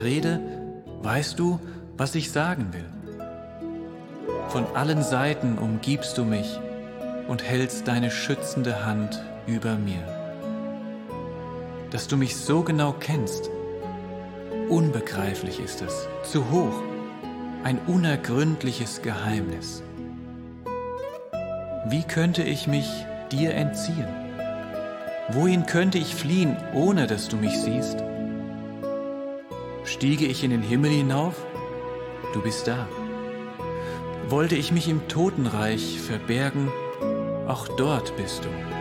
rede, weißt du, was ich sagen will. Von allen Seiten umgibst du mich und hältst deine schützende Hand über mir. Dass du mich so genau kennst, unbegreiflich ist es, zu hoch, ein unergründliches Geheimnis. Wie könnte ich mich dir entziehen? Wohin könnte ich fliehen, ohne dass du mich siehst? Stiege ich in den Himmel hinauf? Du bist da. Wollte ich mich im Totenreich verbergen? Auch dort bist du.